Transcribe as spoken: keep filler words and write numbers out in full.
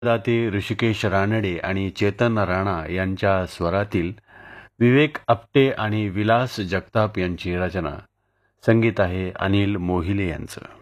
दाते ऋषिकेश रानडे आणि चेतन राणा यांच्या स्वरातील विवेक आपटे आणि विलास जगताप यांची रचना. संगीत आहे अनिल मोहिले यांचं.